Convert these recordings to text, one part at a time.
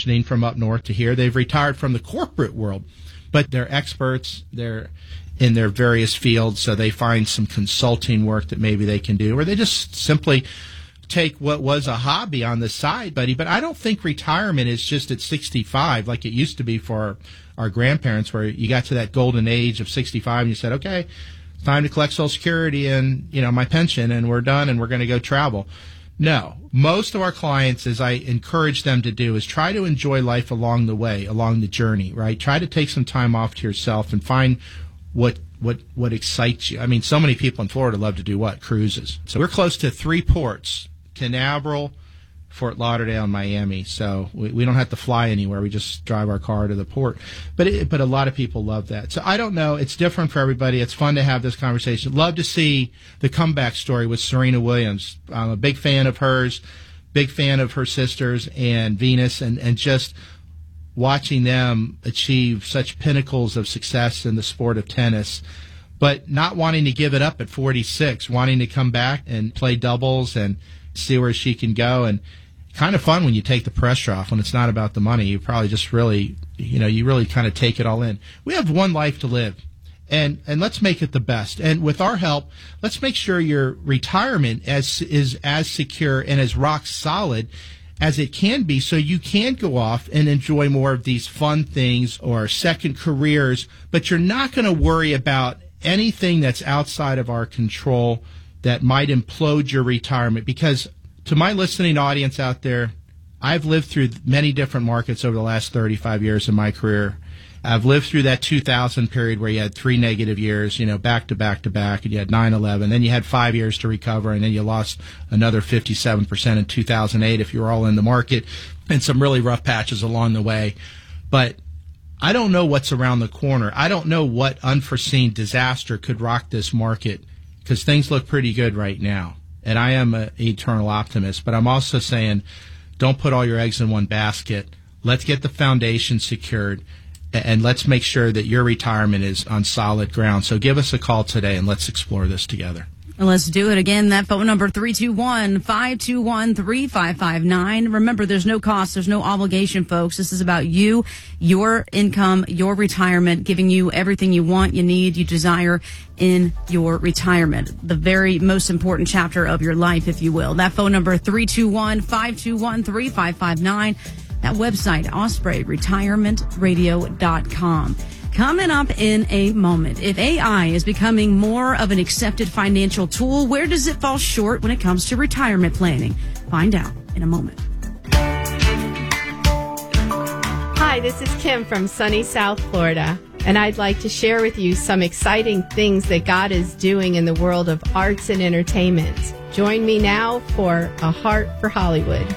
transitioning from up north to here. They've retired from the corporate world, but they're experts. They're in their various fields, so they find some consulting work that maybe they can do, or they just simply take what was a hobby on the side, buddy. But I don't think retirement is just at 65 like it used to be for our grandparents, where you got to that golden age of 65 and you said, okay, it's time to collect Social Security and, my pension, and we're done and we're going to go travel. No, most of our clients, as I encourage them to do, is try to enjoy life along the way, along the journey, right? Try to take some time off to yourself and find what excites you. I mean, so many people in Florida love to do what? Cruises. So we're close to 3 ports: Canaveral, Fort Lauderdale, and Miami. So we don't have to fly anywhere. We just drive our car to the port. But a lot of people love that. So I don't know. It's different for everybody. It's fun to have this conversation. Love to see the comeback story with Serena Williams. I'm a big fan of hers, big fan of her sisters and Venus, and just watching them achieve such pinnacles of success in the sport of tennis, but not wanting to give it up at 46, wanting to come back and play doubles and see where she can go. And kind of fun when you take the pressure off, when it's not about the money. You probably just really, you really kind of take it all in. We have one life to live, and let's make it the best. And with our help, let's make sure your retirement is as secure and as rock solid as it can be, so you can go off and enjoy more of these fun things or second careers, but you're not going to worry about anything that's outside of our control that might implode your retirement. Because to my listening audience out there, I've lived through many different markets over the last 35 years in my career. I've lived through that 2000 period where you had 3 negative years, back to back to back, and you had 9/11. Then you had 5 years to recover, and then you lost another 57% in 2008 if you were all in the market, and some really rough patches along the way. But I don't know what's around the corner. I don't know what unforeseen disaster could rock this market, because things look pretty good right now. And I am an eternal optimist, but I'm also saying don't put all your eggs in one basket. Let's get the foundation secured, and let's make sure that your retirement is on solid ground. So give us a call today, and let's explore this together. Let's do it again. That phone number, 321-521-3559. Remember, there's no cost. There's no obligation, folks. This is about you, your income, your retirement, giving you everything you want, you need, you desire in your retirement. The very most important chapter of your life, if you will. That phone number, 321-521-3559. That website, OspreyRetirementRadio.com. Coming up in a moment, if AI is becoming more of an accepted financial tool, where does it fall short when it comes to retirement planning? Find out in a moment. Hi, this is Kim from sunny South Florida, and I'd like to share with you some exciting things that God is doing in the world of arts and entertainment. Join me now for A Heart for Hollywood.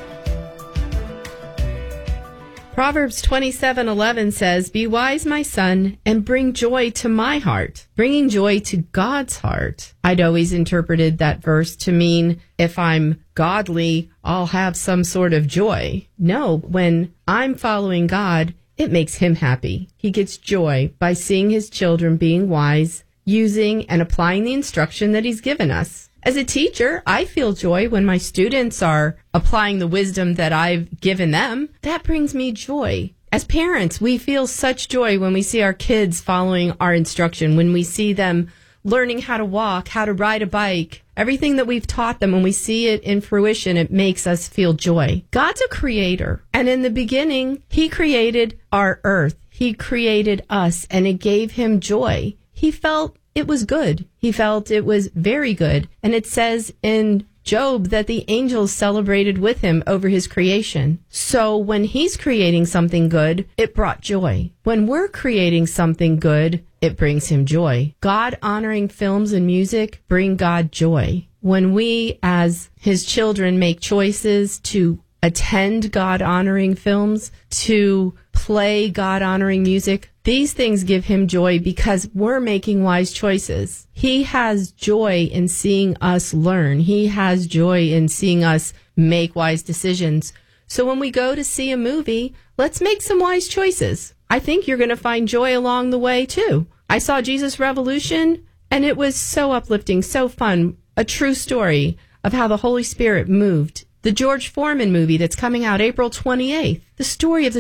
Proverbs 27:11 says, "Be wise, my son, and bring joy to my heart." Bringing joy to God's heart. I'd always interpreted that verse to mean if I'm godly, I'll have some sort of joy. No, when I'm following God, it makes him happy. He gets joy by seeing his children being wise, using and applying the instruction that he's given us. As a teacher, I feel joy when my students are applying the wisdom that I've given them. That brings me joy. As parents, we feel such joy when we see our kids following our instruction, when we see them learning how to walk, how to ride a bike. Everything that we've taught them, when we see it in fruition, it makes us feel joy. God's a creator, and in the beginning, he created our earth. He created us, and it gave him joy. He felt it was good. He felt it was very good. And it says in Job that the angels celebrated with him over his creation. So when he's creating something good, it brought joy. When we're creating something good, it brings him joy. God-honoring films and music bring God joy. When we, as his children, make choices to attend God-honoring films, to play God-honoring music, these things give him joy because we're making wise choices. He has joy in seeing us learn. He has joy in seeing us make wise decisions. So when we go to see a movie, let's make some wise choices. I think you're going to find joy along the way, too. I saw Jesus Revolution, and it was so uplifting, so fun. A true story of how the Holy Spirit moved. The George Foreman movie that's coming out April 28th. The story of the